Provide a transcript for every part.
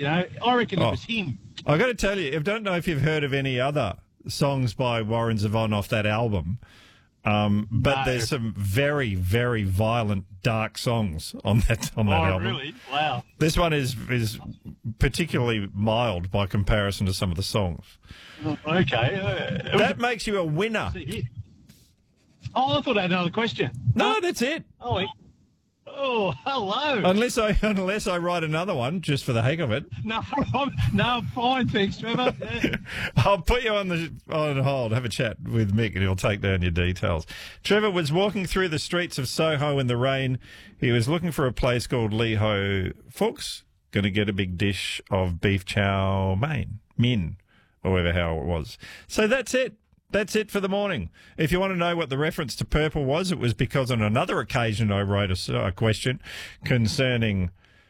You know, I reckon it was him. I got to tell you, I don't know if you've heard of any other songs by Warren Zevon off that album, but there's some very, very violent, dark songs on that album. Oh, really? Wow. This one is particularly mild by comparison to some of the songs. Okay. That makes you a winner. Oh, I thought I had another question. No, that's it. Oh, hello. Unless I write another one just for the heck of it. No, I'm fine, thanks, Trevor. Yeah. I'll put you on hold. Have a chat with Mick, and he'll take down your details. Trevor was walking through the streets of Soho in the rain. He was looking for a place called Lee Ho Fook's. Going to get a big dish of beef chow mein, or whatever how it was. So that's it. That's it for the morning. If you want to know what the reference to purple was, it was because on another occasion I wrote a question concerning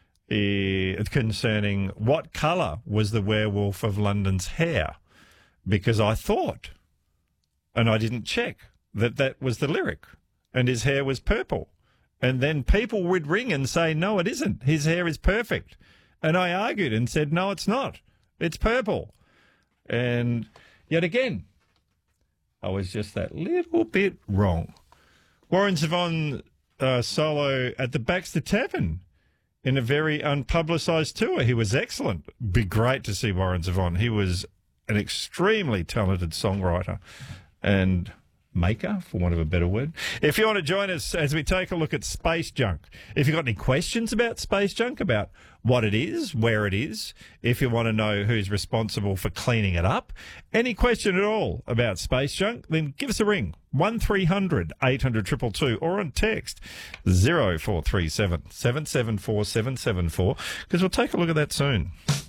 what colour was the Werewolf of London's hair, because I thought, and I didn't check, that was the lyric, and his hair was purple. And then people would ring and say, no, it isn't. His hair is perfect. And I argued and said, no, it's not. It's purple. And yet again, I was just that little bit wrong. Warren Zevon solo at the Baxter Tavern in a very unpublicised tour. He was excellent. Be great to see Warren Zevon. He was an extremely talented songwriter and maker, for want of a better word. If you want to join us as we take a look at space junk, if you've got any questions about space junk, about what it is, where it is, if you want to know who's responsible for cleaning it up, any question at all about space junk, then give us a ring, 1300 800 222, or on text 0437 774 774, because we'll take a look at that soon.